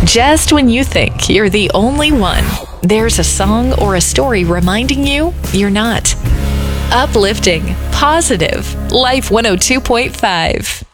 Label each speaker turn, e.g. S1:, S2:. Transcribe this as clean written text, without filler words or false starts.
S1: Just when you think you're the only one, there's a song or a story reminding you you're not. Uplifting, positive, Life 102.5.